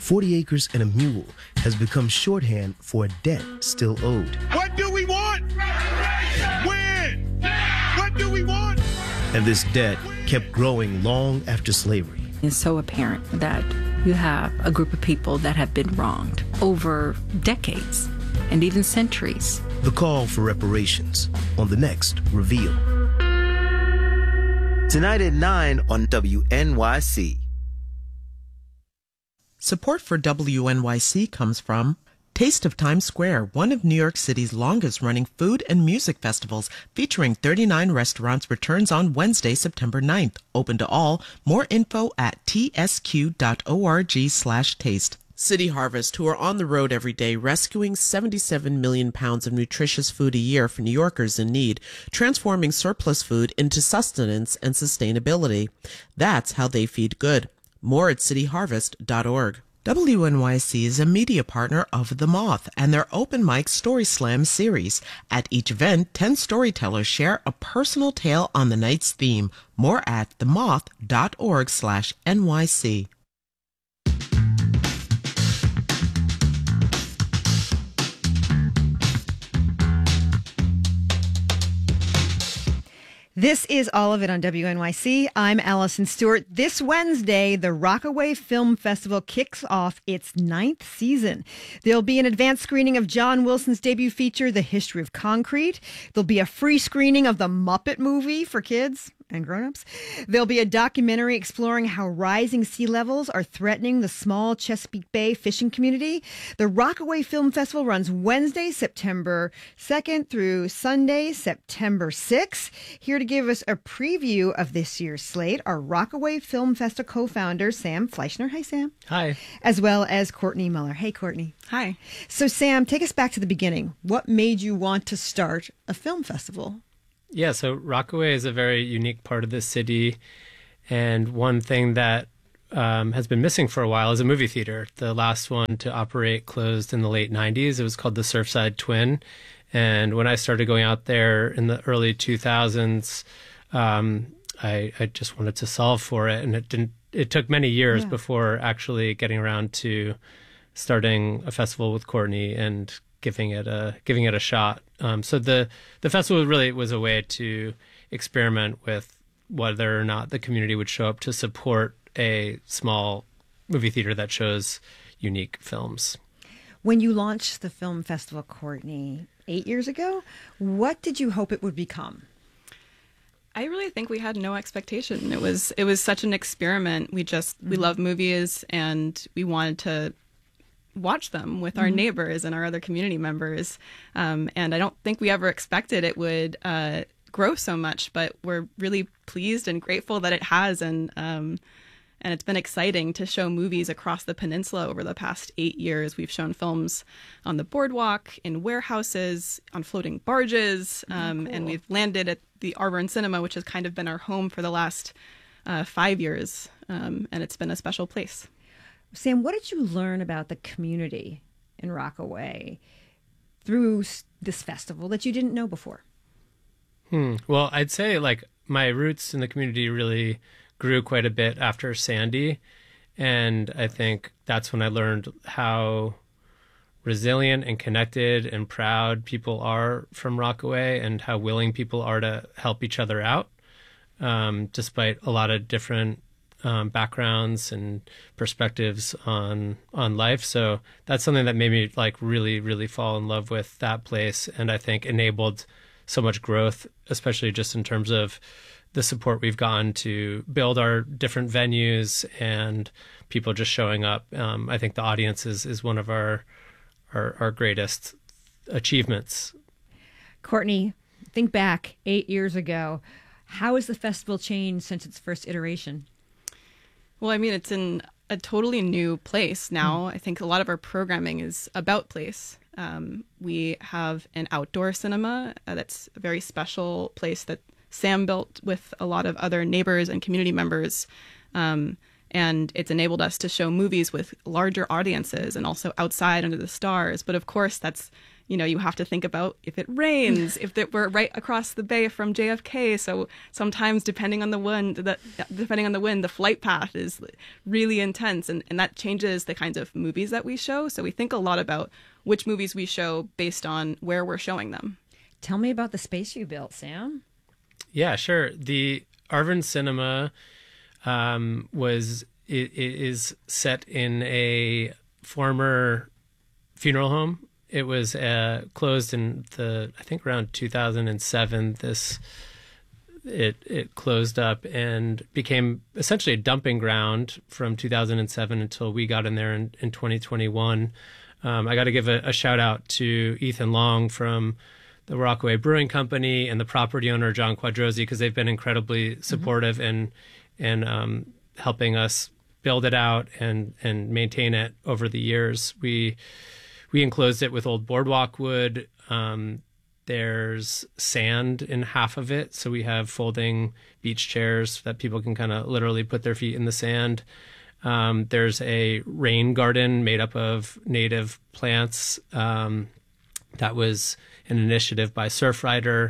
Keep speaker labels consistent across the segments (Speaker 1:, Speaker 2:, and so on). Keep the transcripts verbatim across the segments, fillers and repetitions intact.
Speaker 1: forty acres and a mule has become shorthand for a debt still owed.
Speaker 2: What do we want? When? What do we want?
Speaker 1: And this debt kept growing long after slavery.
Speaker 3: It's so apparent that you have a group of people that have been wronged over decades and even centuries.
Speaker 1: The call for reparations on the next Reveal.
Speaker 4: Tonight at nine on W N Y C.
Speaker 5: Support for W N Y C comes from Taste of Times Square, one of New York City's longest-running food and music festivals, featuring thirty-nine restaurants, returns on Wednesday, September ninth. Open to all. More info at t s q dot org slash taste. City Harvest, who are on the road every day rescuing seventy-seven million pounds of nutritious food a year for New Yorkers in need, transforming surplus food into sustenance and sustainability. That's how they feed good. More at city harvest dot org. W N Y C is a media partner of The Moth and their Open Mic Story Slam series. At each event, ten storytellers share a personal tale on the night's theme. More at the moth dot org slash N Y C.
Speaker 6: This is all of it on W N Y C. I'm Allison Stewart. This Wednesday, the Rockaway Film Festival kicks off its ninth season. There'll be an advanced screening of John Wilson's debut feature, The History of Concrete. There'll be a free screening of the Muppet movie for kids and grown-ups. There'll be a documentary exploring how rising sea levels are threatening the small Chesapeake Bay fishing community. The Rockaway Film Festival runs Wednesday, September second through Sunday, September sixth. Here to give us a preview of this year's slate are Rockaway Film Festival co-founder Sam Fleischner. Hi, Sam.
Speaker 7: Hi.
Speaker 6: As well as Courtney Muller. Hey, Courtney.
Speaker 8: Hi.
Speaker 6: So, Sam, take us back to the beginning. What made you want to start a film festival?
Speaker 7: Yeah, so Rockaway is a very unique part of the city, and one thing that um, has been missing for a while is a movie theater. The last one to operate closed in the late nineties. It was called the Surfside Twin, and when I started going out there in the early two thousands, um, I, I just wanted to solve for it, and it didn't. It took many years yeah. before actually getting around to starting a festival with Courtney and giving it a giving it a shot. Um, so the the festival really was a way to experiment with whether or not the community would show up to support a small movie theater that shows unique films.
Speaker 6: When you launched the film festival, Courtney, eight years ago, what did you hope it would become?
Speaker 8: I really think we had no expectation. It was it was such an experiment. We just mm-hmm. we love movies, and we wanted to watch them with our mm-hmm. neighbors and our other community members. Um, and I don't think we ever expected it would uh, grow so much, but we're really pleased and grateful that it has. And um, and it's been exciting to show movies across the peninsula over the past eight years. We've shown films on the boardwalk, in warehouses, on floating barges, um, oh, cool. and we've landed at the Arbor Cinema, which has kind of been our home for the last uh, five years. Um, and it's been a special place.
Speaker 6: Sam, what did you learn about the community in Rockaway through this festival that you didn't know before?
Speaker 7: Hmm. Well, I'd say like my roots in the community really grew quite a bit after Sandy. And I think that's when I learned how resilient and connected and proud people are from Rockaway, and how willing people are to help each other out, um, despite a lot of different Um, backgrounds and perspectives on on life. So that's something that made me like really, really fall in love with that place, and I think enabled so much growth, especially just in terms of the support we've gotten to build our different venues and people just showing up. Um, I think the audience is, is one of our, our our greatest achievements.
Speaker 6: Courtney, think back eight years ago. How has the festival changed since its first iteration?
Speaker 8: Well, I mean, it's in a totally new place now. Mm. I think a lot of our programming is about place. Um, we have an outdoor cinema uh, that's a very special place that Sam built with a lot of other neighbors and community members. Um, And it's enabled us to show movies with larger audiences and also outside under the stars. But of course, that's, you know, you have to think about if it rains, if it, we're right across the bay from J F K. So sometimes, depending on the wind, the, depending on the wind, the flight path is really intense, and, and that changes the kinds of movies that we show. So we think a lot about which movies we show based on where we're showing them.
Speaker 6: Tell me about the space you built, Sam.
Speaker 7: Yeah, sure. The Arvin Cinema um, was it, it is set in a former funeral home. It was uh, closed in the I think around two thousand seven. This it it closed up and became essentially a dumping ground from two thousand seven until we got in there in, in twenty twenty-one. Um, I got to give a, a shout out to Ethan Long from the Rockaway Brewing Company and the property owner, John Quadrosi, because they've been incredibly supportive mm-hmm. and and um, helping us build it out and, and maintain it over the years. We we enclosed it with old boardwalk wood. Um, there's sand in half of it, so we have folding beach chairs that people can kind of literally put their feet in the sand. Um, there's a rain garden made up of native plants. Um, that was an initiative by Surfrider,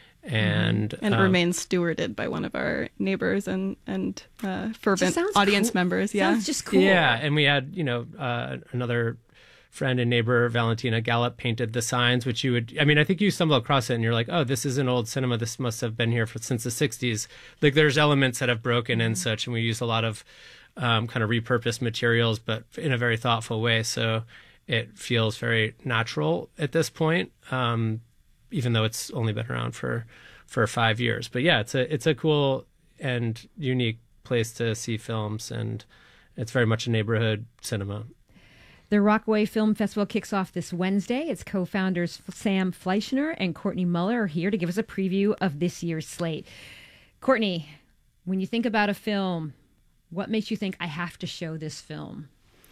Speaker 7: and
Speaker 8: and it
Speaker 7: um,
Speaker 8: remains stewarded by one of our neighbors and and uh, fervent audience
Speaker 6: cool.
Speaker 8: members. Yeah,
Speaker 6: sounds just cool.
Speaker 7: Yeah, and we had you know uh, another friend and neighbor, Valentina Gallup, painted the signs, which you would. I mean, I think you stumble across it and you're like, oh, this is an old cinema. This must have been here for, since the sixties. Like, there's elements that have broken and such, and we use a lot of um, kind of repurposed materials, but in a very thoughtful way. So it feels very natural at this point, um, even though it's only been around for, for five years. But yeah, it's a it's a cool and unique place to see films, and it's very much a neighborhood cinema.
Speaker 6: The Rockaway Film Festival kicks off this Wednesday. Its co-founders Sam Fleischner and Courtney Muller are here to give us a preview of this year's slate. Courtney, when you think about a film, what makes you think I have to show this film?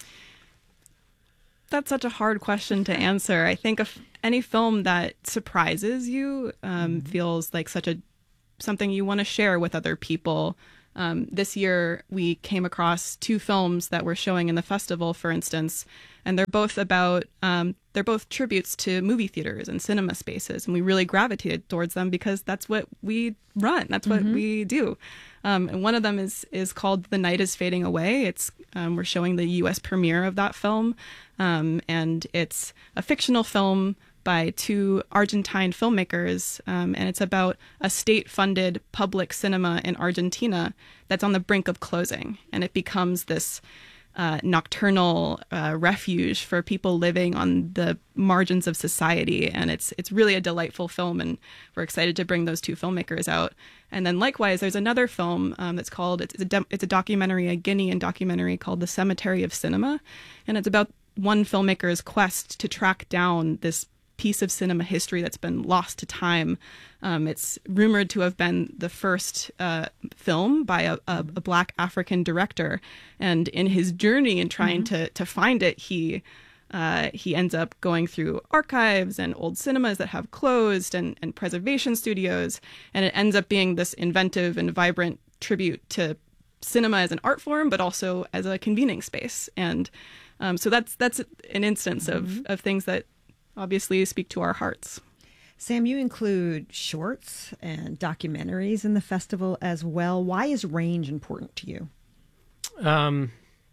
Speaker 8: That's such a hard question to answer. I think if any film that surprises you um, mm-hmm. feels like such a something you want to share with other people. Um, this year, we came across two films that we're showing in the festival, for instance, and they're both about, um, they're both tributes to movie theaters and cinema spaces. And we really gravitated towards them because that's what we run. That's what mm-hmm. we do. Um, and one of them is is called The Night is Fading Away. It's um, we're showing the U S premiere of that film. Um, and it's a fictional film by two Argentine filmmakers, um, and it's about a state-funded public cinema in Argentina that's on the brink of closing, and it becomes this uh, nocturnal uh, refuge for people living on the margins of society, and it's it's really a delightful film, and we're excited to bring those two filmmakers out. And then likewise, there's another film um, that's called, it's a, de- it's a documentary, a Guinean documentary called The Cemetery of Cinema, and it's about one filmmaker's quest to track down this piece of cinema history that's been lost to time. Um, it's rumored to have been the first uh, film by a, a, a Black African director, and in his journey in trying mm-hmm. to to find it, he uh, he ends up going through archives and old cinemas that have closed and, and preservation studios, and it ends up being this inventive and vibrant tribute to cinema as an art form, but also as a convening space. And um, so that's that's an instance mm-hmm. of of things that obviously speak to our hearts.
Speaker 6: Sam, you include shorts and documentaries in the festival as well. Why is range important to you?
Speaker 7: Um,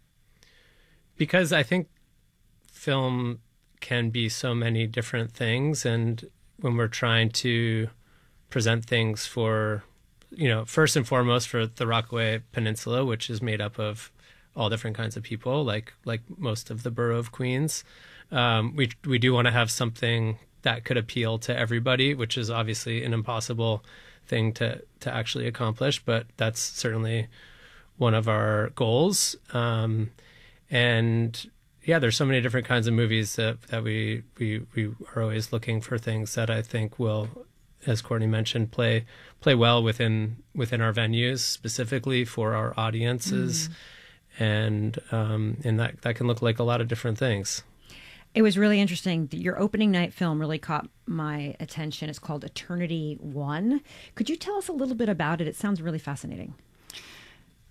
Speaker 7: because I think film can be so many different things, and when we're trying to present things for, you know, first and foremost for the Rockaway Peninsula, which is made up of all different kinds of people, like like most of the borough of Queens. Um, we we do want to have something that could appeal to everybody, which is obviously an impossible thing to, to actually accomplish, but that's certainly one of our goals. Um, and yeah, there's so many different kinds of movies that, that we, we we are always looking for things that I think will, as Courtney mentioned, play play well within within our venues, specifically for our audiences, mm. and um, and that that can look like a lot of different things.
Speaker 6: It was really interesting. Your opening night film really caught my attention. It's called Eternity One. Could you tell us a little bit about it? It sounds really fascinating.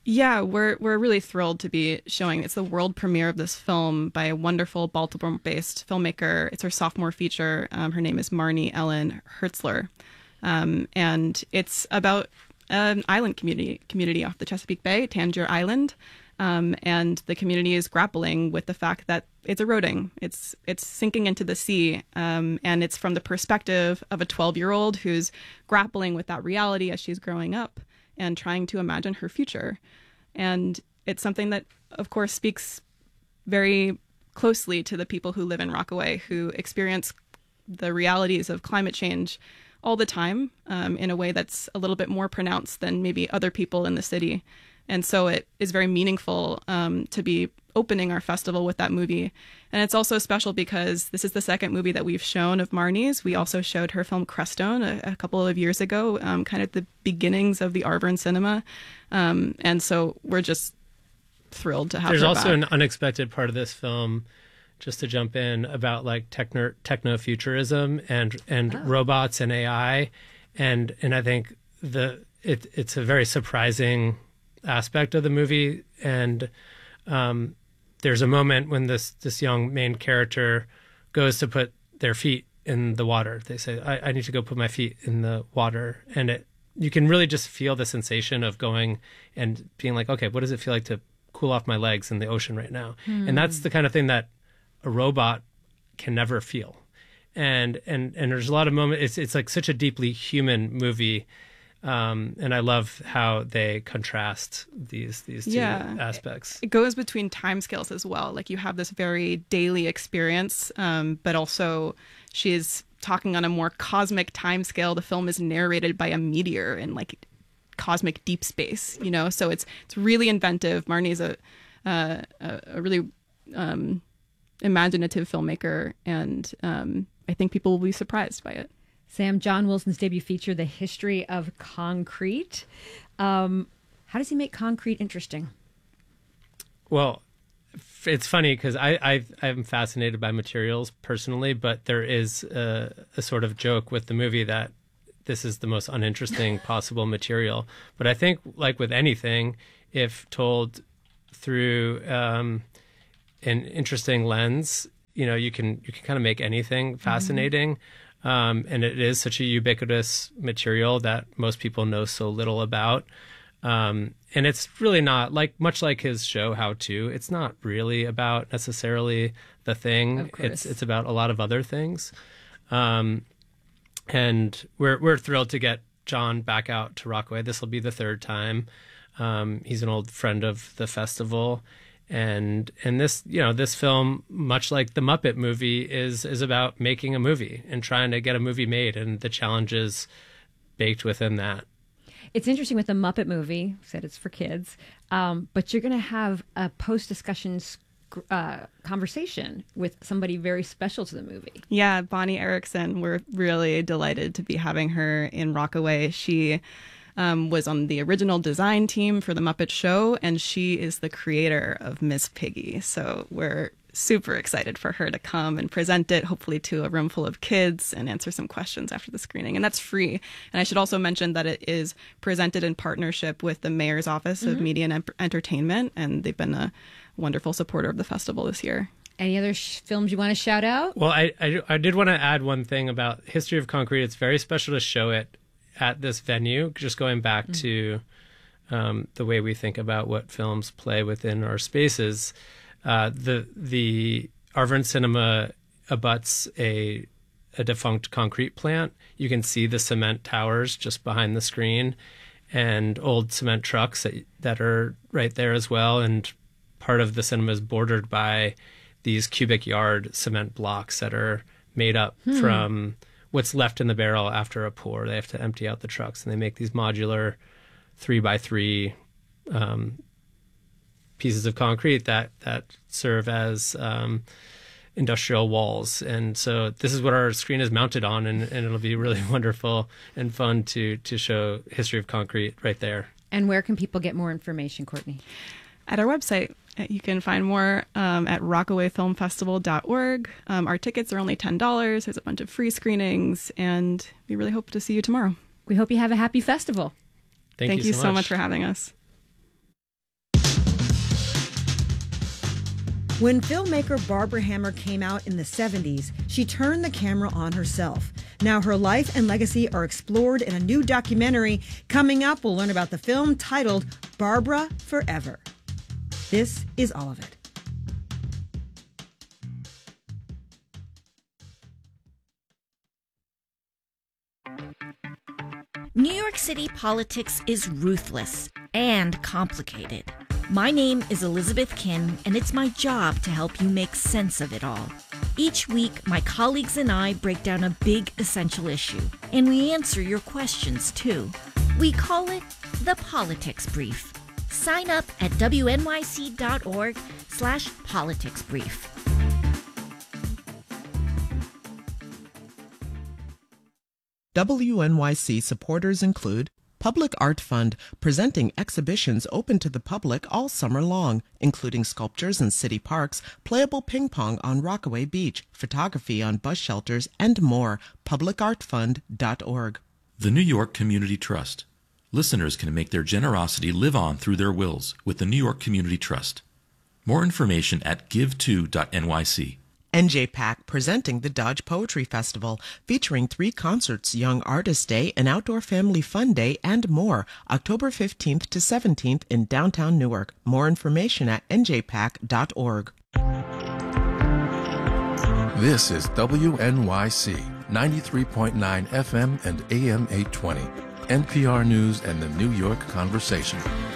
Speaker 8: Yeah, we're we're really thrilled to be showing. It's the world premiere of this film by a wonderful Baltimore-based filmmaker. It's her sophomore feature. Um, her name is Marnie Ellen Hertzler, um, and it's about an island community community off the Chesapeake Bay, Tangier Island, um, and the community is grappling with the fact that it's eroding. It's it's sinking into the sea, um, and it's from the perspective of a twelve-year-old who's grappling with that reality as she's growing up and trying to imagine her future. And it's something that, of course, speaks very closely to the people who live in Rockaway, who experience the realities of climate change all the time, um, in a way that's a little bit more pronounced than maybe other people in the city. And so it is very meaningful um, to be opening our festival with that movie. And it's also special because this is the second movie that we've shown of Marnie's. We also showed her film Crestone a, a couple of years ago, um, kind of the beginnings of the Arvern cinema. Um, and so we're just thrilled to have
Speaker 7: There's
Speaker 8: her
Speaker 7: also
Speaker 8: back.
Speaker 7: an unexpected part of this film, just to jump in, about like techno techno-futurism and and
Speaker 6: Oh.
Speaker 7: robots and A I. And and I think the it it's a very surprising aspect of the movie. And um, there's a moment when this this young main character goes to put their feet in the water. They say, I, I need to go put my feet in the water. And it you can really just feel the sensation of going and being like, okay, what does it feel like to cool off my legs in the ocean right now?
Speaker 6: Hmm.
Speaker 7: And that's the kind of thing that a robot can never feel. And and and there's a lot of moments. It's it's like such a deeply human movie. Um, and I love how they contrast these these two
Speaker 8: Yeah.
Speaker 7: aspects.
Speaker 8: It goes between timescales as well. Like you have this very daily experience, um, but also she is talking on a more cosmic timescale. The film is narrated by a meteor in like cosmic deep space, you know. So it's it's really inventive. Marnie's a uh, a, a really um, imaginative filmmaker, and um, I think people will be surprised by it.
Speaker 6: Sam, John Wilson's debut feature, The History of Concrete. Um, how does he make concrete interesting?
Speaker 7: Well, f- it's funny because I, I I'm fascinated by materials personally, but there is a, a sort of joke with the movie that this is the most uninteresting possible material. But I think, like with anything, if told through um, an interesting lens, you know, you can you can kind of make anything fascinating. Mm-hmm. Um, and it is such a ubiquitous material that most people know so little about. Um, and it's really not like much like his show How To. It's not really about necessarily the thing.
Speaker 6: Of course.
Speaker 7: It's it's about a lot of other things. Um, and we're we're thrilled to get John back out to Rockaway. This will be the third time. Um, he's an old friend of the festival. And and this, you know, this film, much like the Muppet movie, is is about making a movie and trying to get a movie made, and the challenges baked within that.
Speaker 6: It's interesting with the Muppet movie, said it's for kids, um, but you're going to have a post-discussion uh, conversation with somebody very special to the movie.
Speaker 8: Yeah, Bonnie Erickson. We're really delighted to be having her in Rockaway. She um, was on the original design team for The Muppet Show, and she is the creator of Miss Piggy. So we're super excited for her to come and present it, hopefully to a room full of kids, and answer some questions after the screening. And that's free. And I should also mention that it is presented in partnership with the Mayor's Office of
Speaker 6: Mm-hmm.
Speaker 8: Media and Em- Entertainment, and they've been a wonderful supporter of the festival this year.
Speaker 6: Any other sh- films you want to shout out?
Speaker 7: Well, I, I, I did want to add one thing about History of Concrete. It's very special to show it at this venue, just going back mm-hmm. to um, the way we think about what films play within our spaces. Uh, the the Arvern Cinema abuts a a defunct concrete plant. You can see the cement towers just behind the screen, and old cement trucks that that are right there as well. And part of the cinema is bordered by these cubic yard cement blocks that are made up hmm. from what's left in the barrel after a pour. They have to empty out the trucks, and they make these modular three by three um, pieces of concrete that that serve as um, industrial walls. And so this is what our screen is mounted on, and, and it'll be really wonderful and fun to to show History of Concrete right there.
Speaker 6: And where can people get more information, Courtney?
Speaker 8: At our website. You can find more um, at rockaway film festival dot org. Um, our tickets are only ten dollars. There's a bunch of free screenings, and we really hope to see you tomorrow.
Speaker 6: We hope you have a happy festival.
Speaker 7: Thank,
Speaker 8: Thank
Speaker 7: you,
Speaker 8: you
Speaker 7: so
Speaker 8: so
Speaker 7: much.
Speaker 8: much for having us.
Speaker 6: When filmmaker Barbara Hammer came out in the seventies, she turned the camera on herself. Now her life and legacy are explored in a new documentary. Coming up, we'll learn about the film titled Barbara Forever. This is all of it.
Speaker 9: New York City politics is ruthless and complicated. My name is Elizabeth Kim, and it's my job to help you make sense of it all. Each week, my colleagues and I break down a big essential issue, and we answer your questions, too. We call it the Politics Brief. Sign up at W N Y C dot org slash politics brief.
Speaker 5: W N Y C supporters include Public Art Fund, presenting exhibitions open to the public all summer long, including sculptures in city parks, playable ping pong on Rockaway Beach, photography on bus shelters, and more. public art fund dot org.
Speaker 10: The New York Community Trust. Listeners can make their generosity live on through their wills with the New York Community Trust. More information at give to dot N Y C.
Speaker 5: N J PAC, presenting the Dodge Poetry Festival, featuring three concerts, Young Artist Day, an Outdoor Family Fun Day, and more, October fifteenth to seventeenth in downtown Newark. More information at N J pac dot org.
Speaker 11: This is W N Y C, ninety-three point nine F M and A M eight twenty, N P R News and the New York Conversation.